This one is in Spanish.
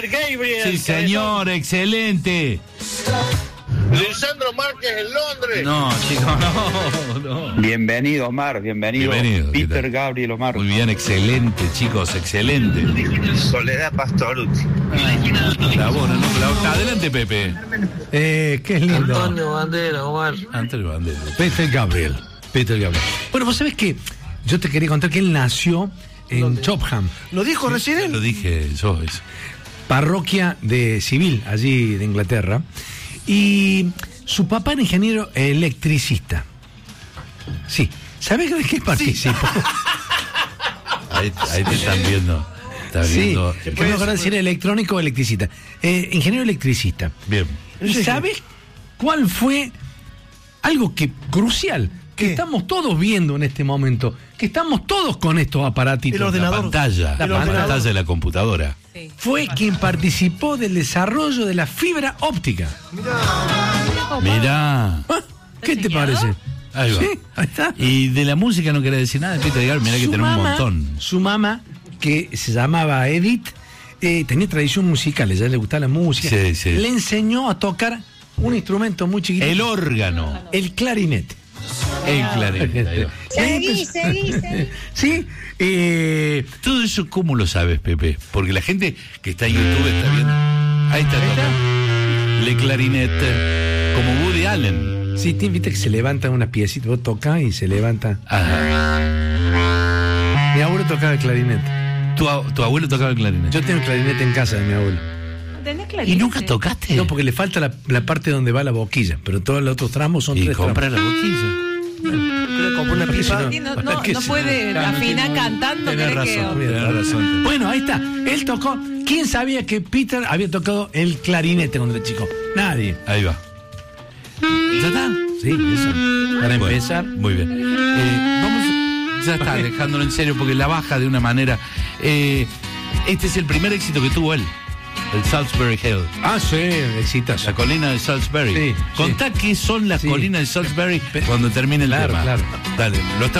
Peter Gabriel. Sí, señor, excelente. Lisandro Márquez en Londres. No, chicos, no. Bienvenido, Omar, bienvenido. Peter Gabriel Omar. Muy bien, excelente, chicos, excelente. Soledad Pastorucci. Adelante, Pepe. Qué lindo. Antonio Bandera, Omar. Antonio Bandera. Peter Gabriel. Bueno, vos sabés que yo te quería contar que él nació en Chopham. ¿Lo dijo recién él? Lo dije yo, eso. Parroquia de civil, allí de Inglaterra. Y su papá era ingeniero electricista. Sí. ¿Sabés de qué participó? Ahí te están viendo. Está viendo. Sí, que no decir electrónico o electricista. Ingeniero electricista. Bien. ¿Y sabés cuál fue algo que crucial? Que estamos todos viendo en este momento, que estamos todos con estos aparatitos. El ordenador. La pantalla de la computadora. Sí. Fue quien participó del desarrollo de la fibra óptica. Mirá. ¿Qué te parece? Ahí va. Sí, ahí está. Y de la música no quería decir nada, Peter Gabriel, mirá que tenemos un montón. Su mamá, que se llamaba Edith, tenía tradición musical, ella le gustaba la música. Sí, sí. Le enseñó a tocar un instrumento muy chiquito. El órgano. El clarinete. El clarinete. Seguí. Sí. Todo eso, ¿cómo lo sabes, Pepe? Porque la gente que está en YouTube está viendo. Ahí está tocando. Le clarinete. Como Woody Allen. Sí, viste que se levantan unas piecitas, vos tocás y se levanta. Ajá. Mi abuelo tocaba el clarinete. ¿Tu abuelo tocaba el clarinete? Yo tengo el clarinete en casa de mi abuelo. ¿Tenés clarinete? ¿Y nunca tocaste? No, porque le falta la parte donde va la boquilla, pero todos los otros tramos son y tres compra tramos. la boquilla. Le compró una pipa. Sí, no puede afinar cantando. Tenés ¿Querés razón. Bueno, ahí está. Él tocó. ¿Quién sabía que Peter había tocado el clarinete cuando era chico? Nadie. Ahí va. ¿Ya está? Sí, eso. Para Bueno, empezar. muy bien. Ya está, dejándolo en serio, porque la baja de una manera. Este es el primer éxito que tuvo él. El Salisbury Hill. Ah, sí, exitazo. La colina de Salisbury. Sí, Contá qué son las Sí. colinas de Salisbury cuando termine el tema. Claro. Dale, lo está